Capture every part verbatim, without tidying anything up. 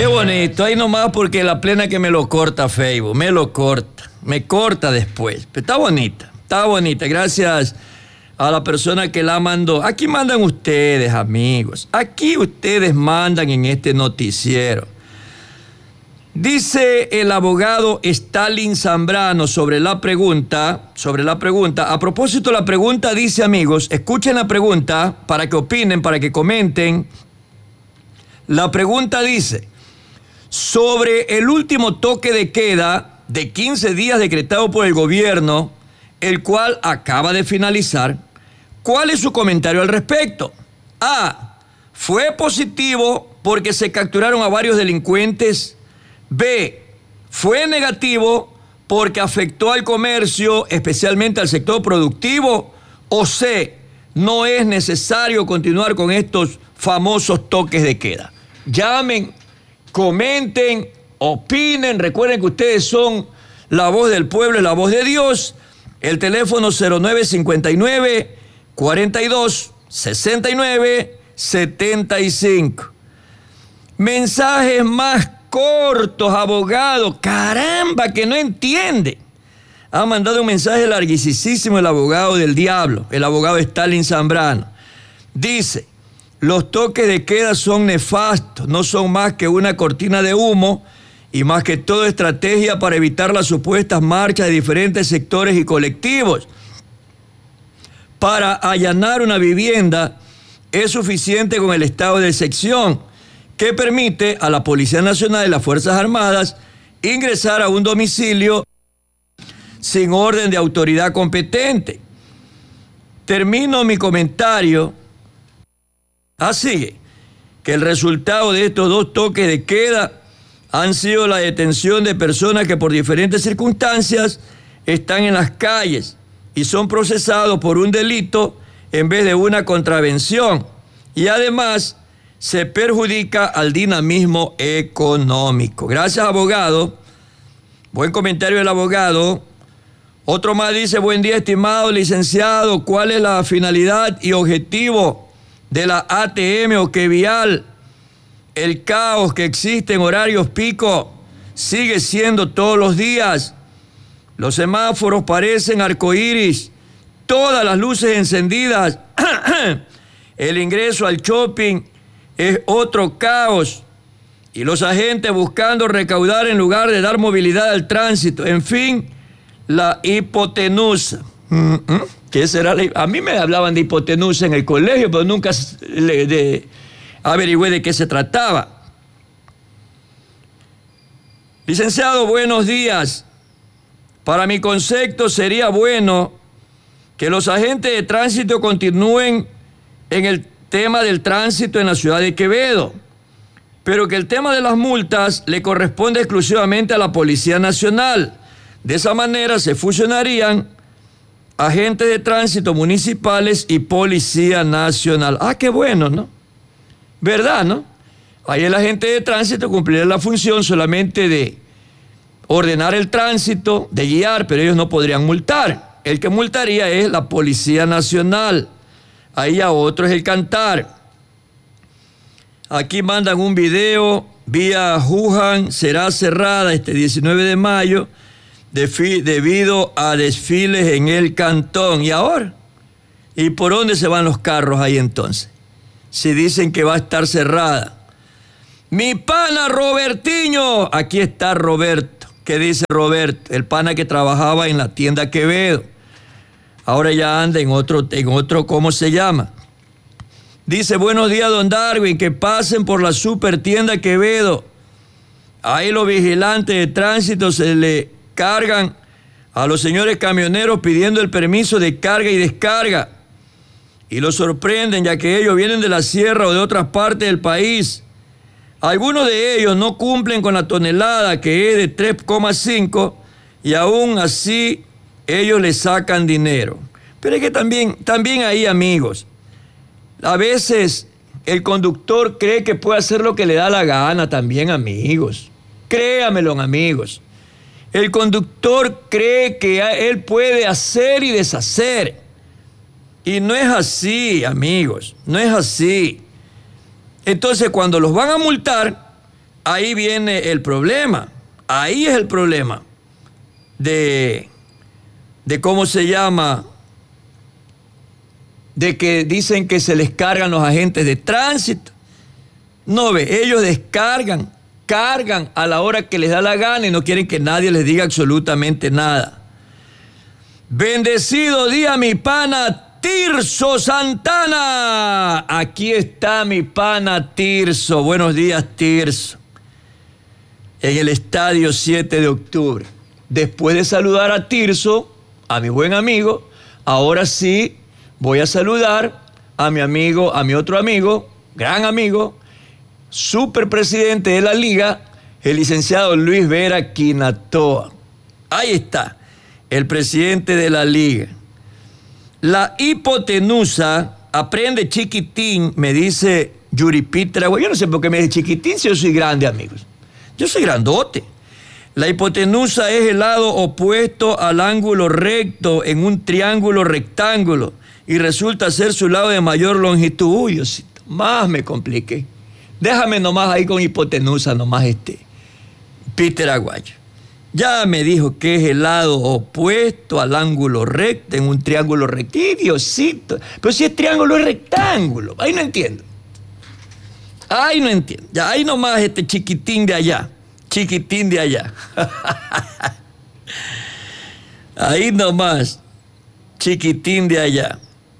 Qué bonito, ahí nomás porque la plena que me lo corta Facebook, me lo corta, me corta después. Pero está bonita, está bonita, gracias a la persona que la mandó. Aquí mandan ustedes, amigos, aquí ustedes mandan en este noticiero. Dice el abogado Stalin Zambrano sobre la pregunta, sobre la pregunta, a propósito la pregunta dice, amigos, escuchen la pregunta para que opinen, para que comenten. La pregunta dice, sobre el último toque de queda de quince días decretado por el gobierno, el cual acaba de finalizar, ¿cuál es su comentario al respecto? A. Fue positivo porque se capturaron a varios delincuentes. B. Fue negativo porque afectó al comercio, especialmente al sector productivo. O C. No es necesario continuar con estos famosos toques de queda. Llamen, comenten, opinen. Recuerden que ustedes son la voz del pueblo y la voz de Dios. El teléfono cero nueve cinco nueve, cuarenta y dos, sesenta y nueve, setenta y cinco. Mensajes más cortos, abogado. Caramba, que no entiende. Ha mandado un mensaje larguísimo el abogado del diablo, el abogado Stalin Zambrano. Dice, los toques de queda son nefastos, no son más que una cortina de humo y más que todo estrategia para evitar las supuestas marchas de diferentes sectores y colectivos. Para allanar una vivienda es suficiente con el estado de excepción que permite a la Policía Nacional y las Fuerzas Armadas ingresar a un domicilio sin orden de autoridad competente. Termino mi comentario así, que el resultado de estos dos toques de queda han sido la detención de personas que por diferentes circunstancias están en las calles y son procesados por un delito en vez de una contravención. Y además se perjudica al dinamismo económico. Gracias, abogado. Buen comentario del abogado. Otro más dice, buen día, estimado licenciado. ¿Cuál es la finalidad y objetivo de la A T M o que vial? El caos que existe en horarios pico sigue siendo todos los días. Los semáforos parecen arcoíris, todas las luces encendidas. El ingreso al shopping es otro caos. Y los agentes buscando recaudar en lugar de dar movilidad al tránsito. En fin, la hipotenusa. ¿Qué será? A mí me hablaban de hipotenusa en el colegio, pero nunca le, de, averigüé de qué se trataba. Licenciado, buenos días. Para mi concepto sería bueno que los agentes de tránsito continúen en el tema del tránsito en la ciudad de Quevedo, pero que el tema de las multas le corresponde exclusivamente a la Policía Nacional. De esa manera se fusionarían agentes de tránsito municipales y Policía Nacional. Ah, qué bueno, ¿no? ¿Verdad, no? Ahí el agente de tránsito cumpliría la función solamente de ordenar el tránsito, de guiar, pero ellos no podrían multar. El que multaría es la Policía Nacional. Ahí a otro es el cantar. Aquí mandan un video, vía Wuhan será cerrada este diecinueve de mayo debido a desfiles en el cantón. ¿Y ahora? ¿Y por dónde se van los carros ahí entonces? Si dicen que va a estar cerrada. Mi pana Robertiño, aquí está Roberto. ¿Qué dice Roberto? El pana que trabajaba en la tienda Quevedo. Ahora ya anda en otro, en otro, ¿cómo se llama? Dice, buenos días, don Darwin, que pasen por la super tienda Quevedo. Ahí los vigilantes de tránsito se le cargan a los señores camioneros pidiendo el permiso de carga y descarga. Y los sorprenden ya que ellos vienen de la sierra o de otras partes del país. Algunos de ellos no cumplen con la tonelada que es de tres coma cinco y aún así ellos le sacan dinero. Pero es que también, también ahí, amigos, a veces el conductor cree que puede hacer lo que le da la gana también, amigos. Créamelo, amigos. El conductor cree que él puede hacer y deshacer. Y no es así, amigos, no es así. Entonces, cuando los van a multar, ahí viene el problema. Ahí es el problema de, de cómo se llama, de que dicen que se les cargan los agentes de tránsito. No ve, ellos descargan, cargan a la hora que les da la gana y no quieren que nadie les diga absolutamente nada. Bendecido día, mi pana Tirso Santana. Aquí está mi pana Tirso. Buenos días, Tirso. En el estadio siete de octubre. Después de saludar a Tirso, a mi buen amigo, ahora sí voy a saludar a mi amigo, a mi otro amigo, gran amigo, superpresidente de la liga, el licenciado Luis Vera Quinatoa. Ahí está, el presidente de la liga. La hipotenusa, aprende chiquitín, me dice Yuripitra. Yo no sé por qué me dice chiquitín si yo soy grande, amigos. Yo soy grandote. La hipotenusa es el lado opuesto al ángulo recto en un triángulo rectángulo y resulta ser su lado de mayor longitud. Uy, Diosito, más me compliqué. Déjame nomás ahí con hipotenusa, nomás este, Peter Aguayo. Ya me dijo que es el lado opuesto al ángulo recto en un triángulo recto. ¡Y Diosito! Pero si es triángulo es rectángulo. Ahí no entiendo. Ahí no entiendo. Ya, ahí nomás este chiquitín de allá. Chiquitín de allá. Ahí nomás. Chiquitín de allá.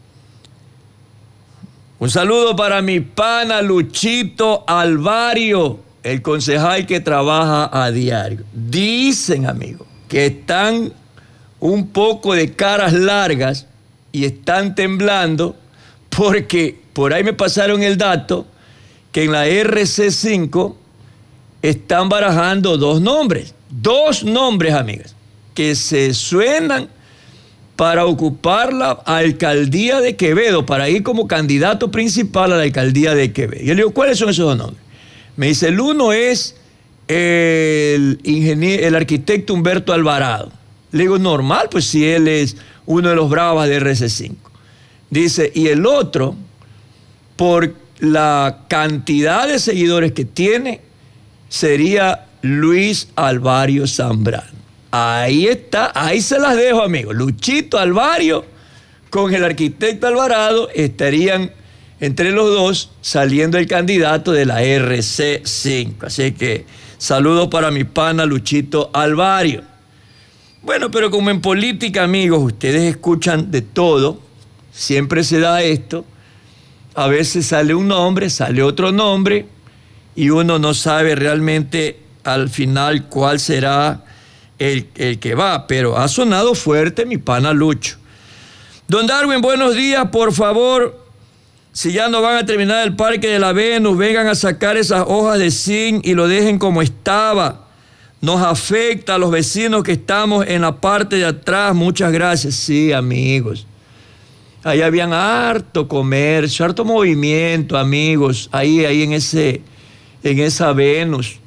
Un saludo para mi pana Luchito Alvario, el concejal que trabaja a diario. Dicen, amigos, que están un poco de caras largas y están temblando porque por ahí me pasaron el dato que en la R C cinco están barajando dos nombres, dos nombres, amigas, que se suenan para ocupar la alcaldía de Quevedo, para ir como candidato principal a la alcaldía de Quevedo. Yo le digo, ¿cuáles son esos dos nombres? Me dice, el uno es el, ingeniero, el arquitecto Humberto Alvarado. Le digo, normal, pues si él es uno de los bravas de R C cinco. Dice, y el otro, por la cantidad de seguidores que tiene, sería Luis Alvario Zambrano. Ahí está, ahí se las dejo, amigos. Luchito Alvario con el arquitecto Alvarado estarían entre los dos saliendo el candidato de la R C cinco. Así que saludos para mi pana Luchito Alvario. Bueno, pero como en política, amigos, ustedes escuchan de todo, siempre se da esto. A veces sale un nombre, sale otro nombre, y uno no sabe realmente al final cuál será el, el que va. Pero ha sonado fuerte mi pana Lucho. Don Darwin, buenos días, por favor. Si ya no van a terminar el Parque de la Venus, vengan a sacar esas hojas de zinc y lo dejen como estaba. Nos afecta a los vecinos que estamos en la parte de atrás. Muchas gracias. Sí, amigos. Ahí habían harto comercio, harto movimiento, amigos. Ahí, ahí en ese, en esa Venus.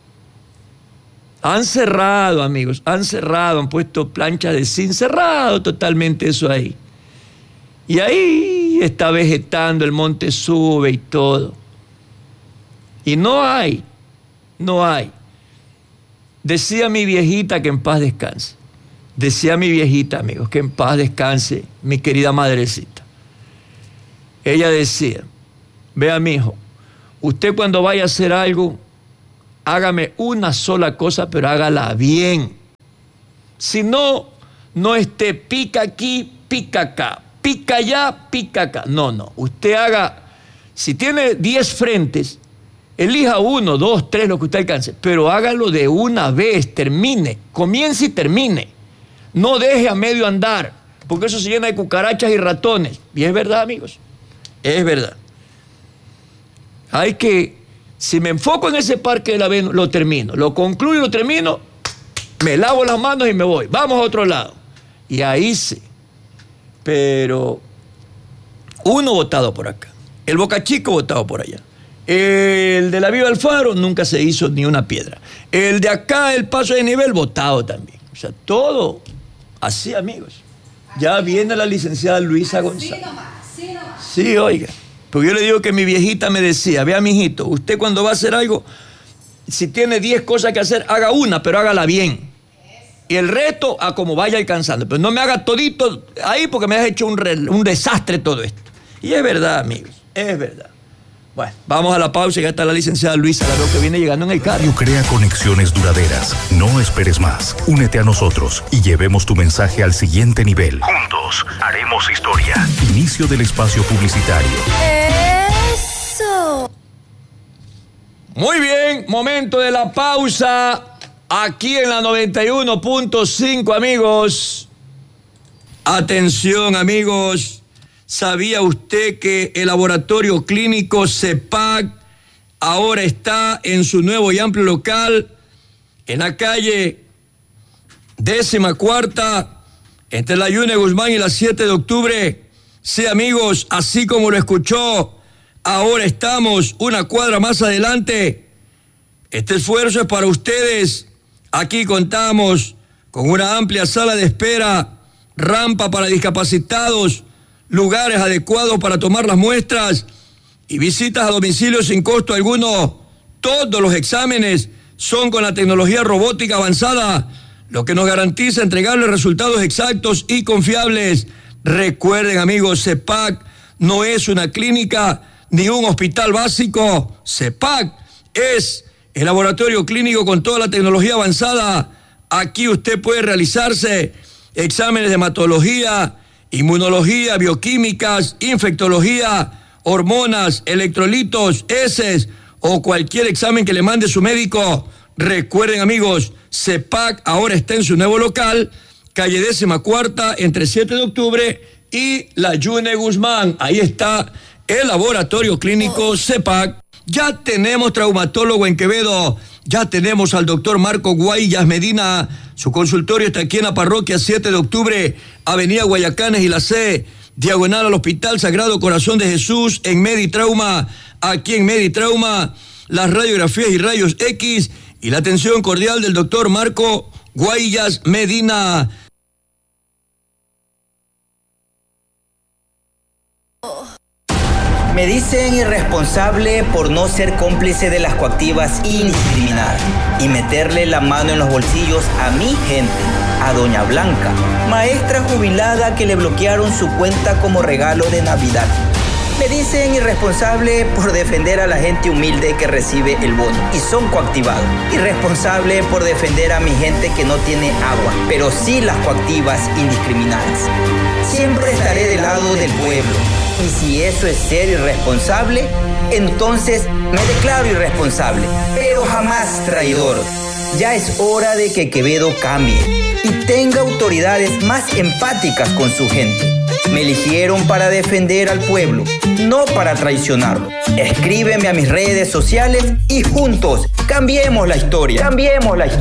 Han cerrado, amigos. Han cerrado, han puesto planchas de zinc. Cerrado totalmente eso ahí. Y ahí está vegetando el monte Sube y todo. Y no hay, no hay. Decía mi viejita que en paz descanse. Decía mi viejita, amigos, que en paz descanse mi querida madrecita. Ella decía, vea, mijo, usted cuando vaya a hacer algo, hágame una sola cosa, pero hágala bien. Si no, no esté pica aquí, pica acá. Pica allá, pica acá. No, no. Usted haga, si tiene diez frentes, elija uno, dos, tres, lo que usted alcance, pero hágalo de una vez, termine, comience y termine. No deje a medio andar, porque eso se llena de cucarachas y ratones. Y es verdad, amigos, es verdad. Hay que, si me enfoco en ese Parque de la Venus, lo termino, lo concluyo, lo termino, me lavo las manos y me voy. Vamos a otro lado. Y ahí sí. Pero uno votado por acá, el Boca Chico votado por allá, el de la Viva Alfaro nunca se hizo ni una piedra, el de acá, el Paso de Nivel, votado también. O sea, todo así, amigos. Ya viene la licenciada Luisa González. Sí, oiga, porque yo le digo que mi viejita me decía, vea, mijito, usted cuando va a hacer algo, si tiene diez cosas que hacer, haga una, pero hágala bien. Y el resto, a como vaya alcanzando. Pero no me haga todito ahí porque me has hecho un, re, un desastre todo esto. Y es verdad, amigos, es verdad. Bueno, vamos a la pausa y ya está la licenciada Luisa Laró, que viene llegando en el carro. Crea conexiones duraderas. No esperes más. Únete a nosotros y llevemos tu mensaje al siguiente nivel. Juntos haremos historia. Inicio del espacio publicitario. Eso. Muy bien, momento de la pausa. Aquí en la noventa y uno punto cinco, amigos. Atención, amigos. ¿Sabía usted que el laboratorio clínico CEPAC ahora está en su nuevo y amplio local en la calle décima cuarta, entre la Yune Guzmán y la siete de octubre? Sí, amigos, así como lo escuchó, ahora estamos una cuadra más adelante. Este esfuerzo es para ustedes. Aquí contamos con una amplia sala de espera, rampa para discapacitados, lugares adecuados para tomar las muestras y visitas a domicilio sin costo alguno. Todos los exámenes son con la tecnología robótica avanzada, lo que nos garantiza entregarles resultados exactos y confiables. Recuerden, amigos, CEPAC no es una clínica ni un hospital básico. CEPAC es el laboratorio clínico con toda la tecnología avanzada. Aquí usted puede realizarse exámenes de hematología, inmunología, bioquímicas, infectología, hormonas, electrolitos, heces o cualquier examen que le mande su médico. Recuerden, amigos, CEPAC ahora está en su nuevo local, calle décima cuarta, entre siete de octubre y la Yune Guzmán. Ahí está el laboratorio clínico CEPAC. Ya tenemos traumatólogo en Quevedo. Ya tenemos al doctor Marco Guayas Medina. Su consultorio está aquí en la parroquia siete de octubre, avenida Guayacanes y la C, diagonal al Hospital Sagrado Corazón de Jesús, en Meditrauma. Aquí en Meditrauma, las radiografías y rayos X y la atención cordial del doctor Marco Guayas Medina. Me dicen irresponsable por no ser cómplice de las coactivas indiscriminadas y meterle la mano en los bolsillos a mi gente, a doña Blanca, maestra jubilada que le bloquearon su cuenta como regalo de Navidad. Me dicen irresponsable por defender a la gente humilde que recibe el bono y son coactivados. Irresponsable por defender a mi gente que no tiene agua, pero sí las coactivas indiscriminadas. Siempre estaré del lado del pueblo. Y si eso es ser irresponsable, entonces me declaro irresponsable, pero jamás traidor. Ya es hora de que Quevedo cambie y tenga autoridades más empáticas con su gente. Me eligieron para defender al pueblo, no para traicionarlo. Escríbeme a mis redes sociales y juntos cambiemos la historia. Cambiemos la historia.